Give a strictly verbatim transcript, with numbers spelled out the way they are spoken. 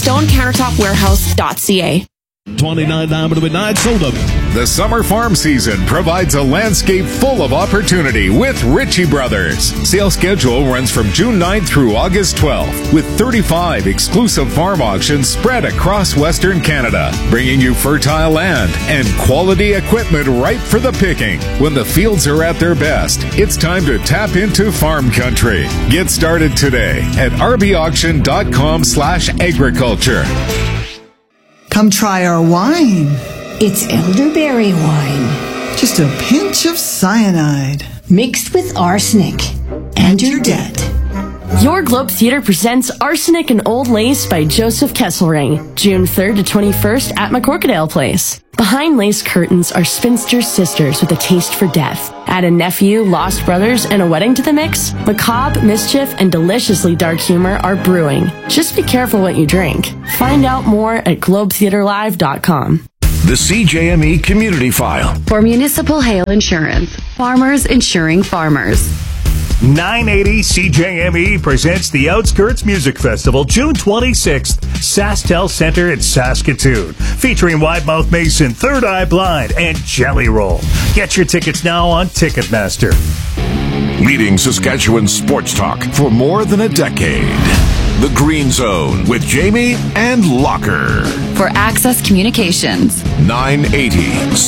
stone countertop warehouse dot c a. twenty-nine Diamond Midnight sold up. The summer farm season provides a landscape full of opportunity with Ritchie Brothers. Sale schedule runs from June ninth through August twelfth, with thirty-five exclusive farm auctions spread across Western Canada, bringing you fertile land and quality equipment ripe for the picking. When the fields are at their best, it's time to tap into farm country. Get started today at r b auction dot com slash agriculture. Come try our wine. It's elderberry wine. Just a pinch of cyanide. Mixed with arsenic. And you're dead. Your Globe Theater presents Arsenic and Old Lace by Joseph Kesselring, June third to twenty-first at McCorkadale Place. Behind lace curtains are spinster sisters with a taste for death. Add a nephew, lost brothers, and a wedding to the mix. Macabre, mischief, and deliciously dark humor are brewing. Just be careful what you drink. Find out more at globe theater live dot com. The C J M E Community File. For Municipal Hail Insurance. Farmers insuring farmers. nine eighty C J M E presents the Outskirts Music Festival, June twenty-sixth, SaskTel Center in Saskatoon, featuring Widemouth Mason, Third Eye Blind, and Jelly Roll. Get your tickets now on Ticketmaster. Leading Saskatchewan sports talk for more than a decade. The Green Zone with Jamie and Locker. For Access Communications. nine eighty